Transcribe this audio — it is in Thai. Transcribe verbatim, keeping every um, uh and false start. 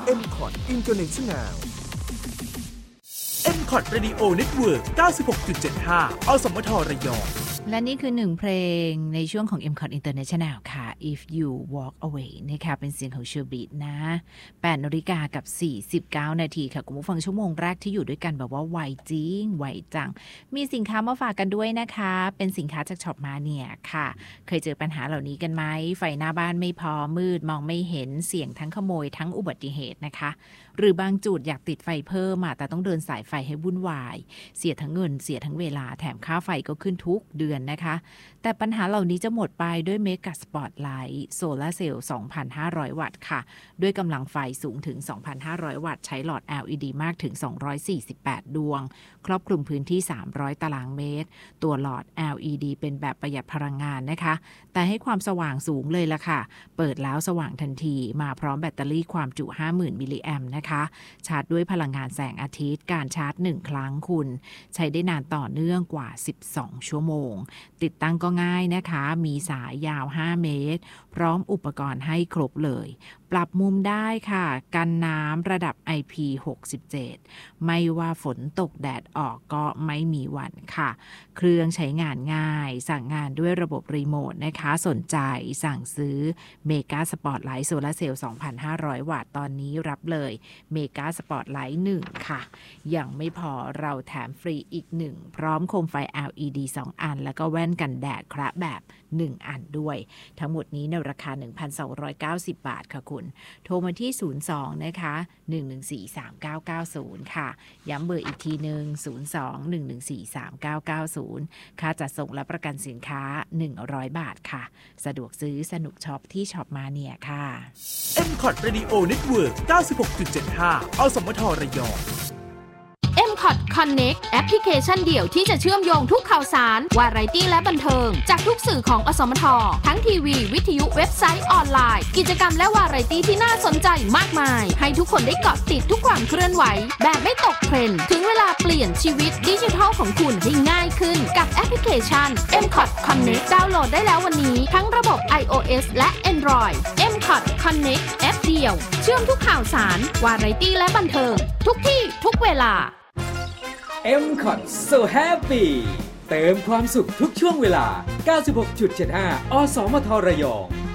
เอ็ม คอท International เอ็ม คอท Radio Network เก้าสิบหกจุดเจ็ดห้า อสมทระยองและนี่คือหนึ่งเพลงในช่วงของ เอ็ม คอท International ค่ะ If You Walk Away นะคะเป็นเสียงของเชอร์บีทนะแปดนาฬิกากับสี่สิบเก้านาทีค่ะคุณผู้ฟังชั่วโมงแรกที่อยู่ด้วยกันแบบว่าไวจริงไวจังมีสินค้ามาฝากกันด้วยนะคะเป็นสินค้าจากช็อปมาเนี่ยค่ะเคยเจอปัญหาเหล่านี้กันไหมไฟหน้าบ้านไม่พอมืดมองไม่เห็นเสี่ยงทั้งขโมยทั้งอุบัติเหตุนะคะหรือบางจุดอยากติดไฟเพิ่มแต่ต้องเดินสายไฟให้วุ่นวายเสียทั้งเงินเสียทั้งเวลาแถมค่าไฟก็ขึ้นทุกเดือนนะคะแต่ปัญหาเหล่านี้จะหมดไปด้วยเมกะสปอตไลท์โซลาร์เซลล์ สองพันห้าร้อย วัตต์ค่ะด้วยกำลังไฟสูงถึง สองพันห้าร้อย วัตต์ใช้หลอด แอล อี ดี มากถึงสองร้อยสี่สิบแปดดวงครอบคลุมพื้นที่สามร้อยตารางเมตรตัวหลอด แอล อี ดี เป็นแบบประหยัดพลังงานนะคะแต่ให้ความสว่างสูงเลยล่ะค่ะเปิดแล้วสว่างทันทีมาพร้อมแบตเตอรี่ความจุ ห้าหมื่น มิลลิแอมป์นะคะชาร์จด้วยพลังงานแสงอาทิตย์การชาร์จหนึ่งครั้งคุณใช้ได้นานต่อเนื่องกว่าสิบสองชั่วโมงติดตั้งก็ง่ายนะคะมีสายยาวห้าเมตรพร้อมอุปกรณ์ให้ครบเลยปรับมุมได้ค่ะกันน้ำระดับ ไอ พี หกสิบเจ็ดไม่ว่าฝนตกแดดออกก็ไม่มีหวั่นค่ะเครื่องใช้งานง่ายสั่งงานด้วยระบบรีโมทนะคะสนใจสั่งซื้อเมกาสปอตไลท์โซลาร์เซลล์ สองพันห้าร้อย วัตต์ตอนนี้รับเลยเมกาสปอตไลท์หนึ่งค่ะยังไม่พอเราแถมฟรีอีกหนึ่งพร้อมโคมไฟ แอล อี ดี สองอันแล้วก็แว่นกันแดดครับแบบหนึ่งอันด้วยทั้งหมดนี้ในราคา หนึ่งพันสองร้อยเก้าสิบ บาทค่ะคุณโทรมาที่ศูนย์สองนะคะหนึ่งหนึ่งสี่ สามเก้าเก้าศูนย์ค่ะย้ำเบอร์อีกทีนึงศูนย์สอง หนึ่งหนึ่งสี่ สามเก้าเก้าศูนย์ค่าจัดส่งและประกันสินค้าหนึ่งร้อยบาทค่ะสะดวกซื้อสนุกช็อปที่ช็อปมาเนี่ยค่ะเอ็ม คอท Radio Network เก้าสิบหกจุดเจ็ดห้า อสมทระยองเอ็ม คอท Connect แอปพลิเคชันเดี่ยวที่จะเชื่อมโยงทุกข่าวสารวาไรตี้และบันเทิงจากทุกสื่อของอสมททั้งทีวีวิทยุเว็บไซต์ออนไลน์กิจกรรมและวาไรตี้ที่น่าสนใจมากมายให้ทุกคนได้เกาะติดทุกความเคลื่อนไหวแบบไม่ตกเทรนด์ถึงเวลาเปลี่ยนชีวิตดิจิทัลของคุณให้ง่ายขึ้นกับแอปพลิเคชัน เอ็ม คอท Connect ดาวน์โหลดได้แล้ววันนี้ทั้งระบบ iOS และ Android เอ็ม คอท Connect แอปเดียวเชื่อมทุกข่าวสารวาไรตี้และบันเทิงทุกที่ทุกเวลาเอ็ม คอท So Happy เติมความสุขทุกช่วงเวลา เก้าสิบหกจุดเจ็ดห้า อสมทระยอง